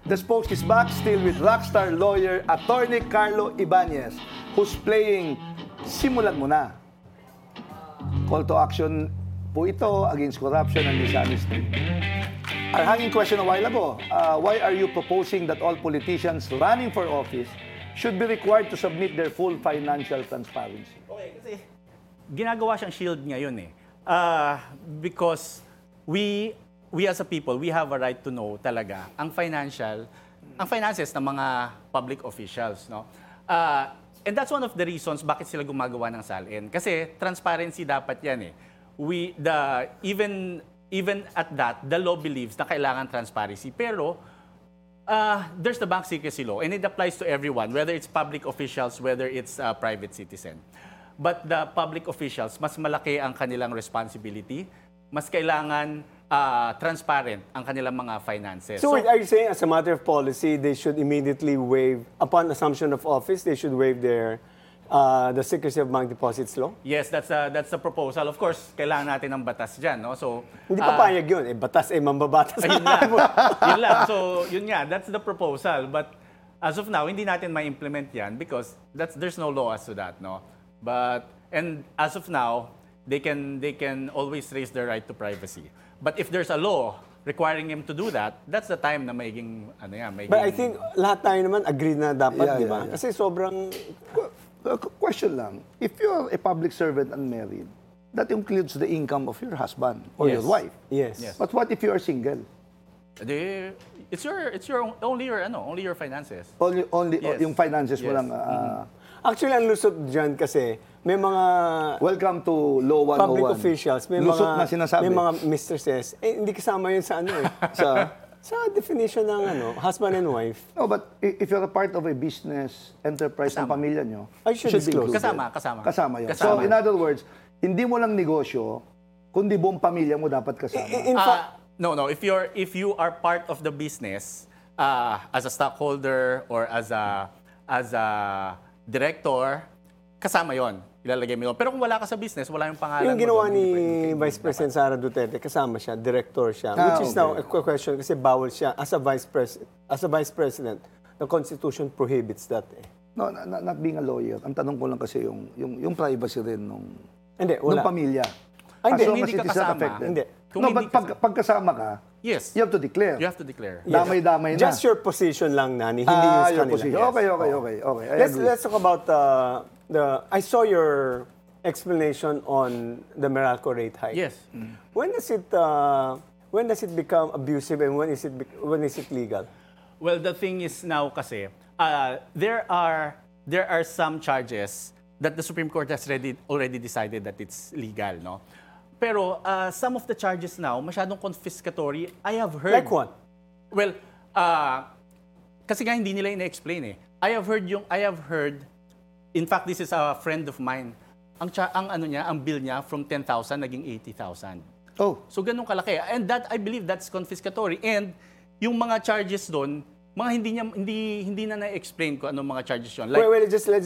The Spokes is back, still with rockstar lawyer Attorney Carlo Ibanez, who's playing Simulan Mo Na. Call to action po ito against corruption and dishonesty. Our hanging question a while ago, why are you proposing that all politicians running for office should be required to submit their full financial transparency? Okay, kasi ginagawa siyang shield ngayon eh. Because we as a people, we have a right to know talaga ang finances ng mga public officials, no? And that's one of the reasons bakit sila gumagawa ng SALN. Kasi transparency dapat yan eh. Even at that, the law believes na kailangan transparency. Pero there's the bank secrecy law and it applies to everyone, whether it's public officials, whether it's a private citizen. But the public officials, mas malaki ang kanilang responsibility, mas kailangan transparent ang kanilang mga finances. So, are you saying as a matter of policy, they should immediately waive, upon assumption of office, they should waive their the secrecy of bank deposits law? Yes, that's the proposal. Of course, kailangan natin ng batas dyan, no? So, Hindi papayag yun. Batas mambabatas. ayun lang. Yun lang. So, yun nga, that's the proposal. But as of now, hindi natin ma-implement yan because there's no law as to that, no? And as of now, they can always raise their right to privacy. But if there's a law requiring him to do that, that's the time na magiging, But I think lahat tayo naman agree na dapat, di ba? Kasi sobrang... Question lang, if you're a public servant and married, that includes the income of your husband or your wife. Yes. But what if you are single? It's only your finances. Only Yes. yung finances mo Yes. lang. Actually, ang lusot dyan kasi may mga Welcome to Law 101. public officials, may Lusot mga, na sinasabi. may mga mistresses, hindi kasama yun sa ano eh. Sa definition ng husband and wife. No, but if you're a part of a business enterprise ng pamilya nyo, I should be disclose. included. Kasama. Kasama yun. So, Kasama. in other words, hindi mo lang negosyo, kundi buong pamilya mo dapat kasama. In fact, No. If you are part of the business as a stockholder or as a director, kasama yon. Ilalagay mo yun. Pero kung wala ka sa business, wala yung pangalan yung mo ginawa doon, ni hindi pwede Vice President Sara Duterte, kasama siya, director siya. Ah, Which is okay. now a question kasi bawal siya as a vice president. The Constitution prohibits that eh. No, not being a lawyer. Ang tanong ko lang kasi yung privacy rin nung Wala. pamilya. Ay, hindi. As long Hindi as ka it is not kasama. affected. Hindi. Kung No, hindi but pagkasama ka, Yes. you have to declare. You have to declare. Damay-damay na. Just your position lang, Nani, hindi yung sa your kanila. position. Yes. Okay. I agree. Let's talk about I saw your explanation on the Meralco rate hike. Yes. When does it become abusive and when is it legal? Well, the thing is now kasi, there are some charges that the Supreme Court has already decided that it's legal, no? Pero some of the charges now, masyadong confiscatory. I have heard... Like what? Well, kasi nga hindi nila ina-explain eh. I have heard, in fact, this is a friend of mine, ang bill niya from 10,000 naging 80,000. Oh. So ganun kalaki. And that, I believe that's confiscatory. And yung mga charges doon, mga hindi na na-explain ko anong mga charges yun. Like, Wait, let's